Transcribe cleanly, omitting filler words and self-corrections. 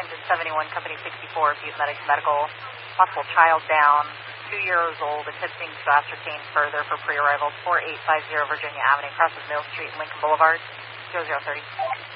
engine 71, company 64, Butte Medical, possible child down, 2 years old, attempting to ascertain further for pre-arrival, 4850 Virginia Avenue, crosses Mill Street and Lincoln Boulevard, 0030.